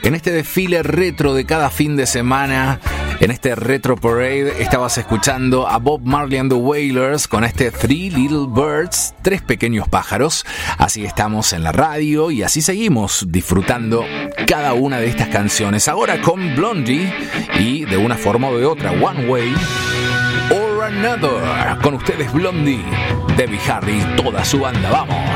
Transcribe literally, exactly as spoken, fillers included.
En este desfile retro de cada fin de semana, en este Retro Parade, estabas escuchando a Bob Marley and the Wailers con este Three Little Birds, tres pequeños pájaros. Así estamos en la radio y así seguimos disfrutando cada una de estas canciones. Ahora con Blondie y de una forma o de otra, One Way or Another. Con ustedes Blondie, Debbie Harry, toda su banda. ¡Vamos!